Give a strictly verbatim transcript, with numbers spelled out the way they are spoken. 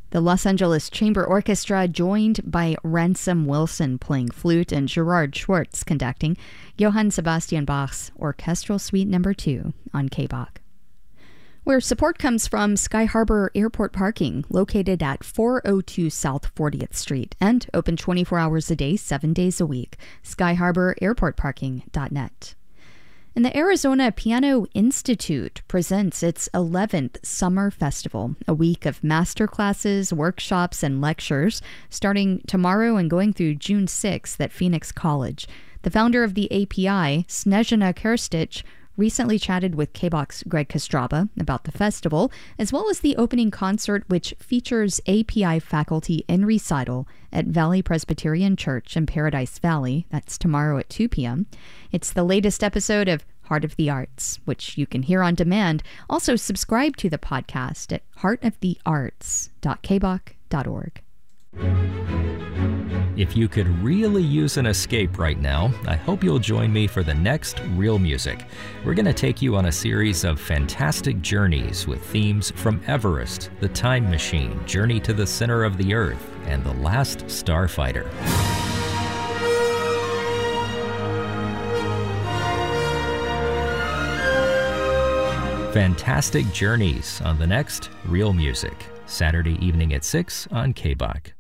The Los Angeles Chamber Orchestra, joined by Ransom Wilson playing flute and Gerard Schwartz conducting Johann Sebastian Bach's Orchestral Suite Number two on K B O C. Where support comes from Sky Harbor Airport Parking, located at four oh two South fortieth Street and open twenty-four hours a day, seven days a week. sky harbor airport parking dot net. And the Arizona Piano Institute presents its eleventh Summer Festival, a week of masterclasses, workshops, and lectures, starting tomorrow and going through June sixth at Phoenix College. The founder of the A P I, Snezhana Kerstich, recently chatted with K B O C's Greg Kostraba about the festival, as well as the opening concert, which features A P I faculty in recital at Valley Presbyterian Church in Paradise Valley. That's tomorrow at two p.m. It's the latest episode of Heart of the Arts, which you can hear on demand. Also, subscribe to the podcast at heart of the arts dot k b o c dot org. If you could really use an escape right now, I hope you'll join me for the next Real Music. We're going to take you on a series of fantastic journeys with themes from Everest, The Time Machine, Journey to the Center of the Earth, and The Last Starfighter. Fantastic journeys on the next Real Music, Saturday evening at six on K B O C.